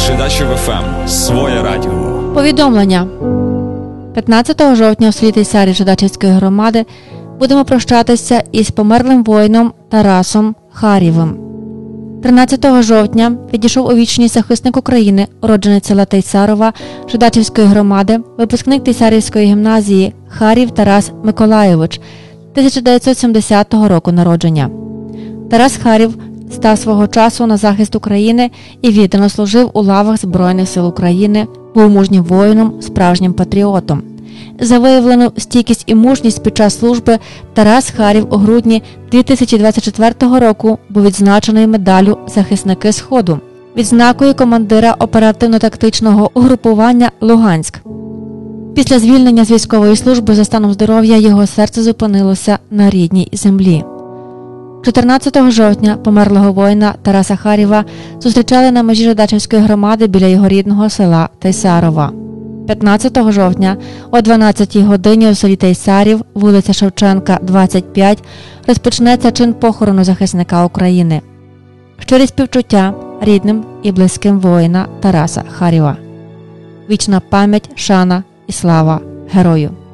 Жидачів ФМ. Своє радіо. Повідомлення. 15 жовтня у селі Тейсарів Жидачівської громади будемо прощатися із померлим воїном Тарасом Харєвим. 13 жовтня відійшов у вічність захисник України, уродженець села Тейсарова Жидачівської громади, випускник Тейсарівської гімназії Харєв Тарас Миколайович, 1970 року народження. Тарас Харєв став свого часу на захист України і віддано служив у лавах Збройних сил України, був мужнім воїном, справжнім патріотом. За виявлену стійкість і мужність під час служби Тарас Харєв у грудні 2024 року був відзначений медаллю «Захисники Сходу», відзнакою командира оперативно-тактичного угрупування «Луганськ». Після звільнення з військової служби за станом здоров'я його серце зупинилося на рідній землі. 14 жовтня померлого воїна Тараса Харєва зустрічали на межі Жидачівської громади біля його рідного села Тейсарова. 15 жовтня о 12 годині у селі Тейсарів, вулиця Шевченка, 25, розпочнеться чин похорону захисника України. Щирі співчуття рідним і близьким воїна Тараса Харєва. Вічна пам'ять, шана і слава герою!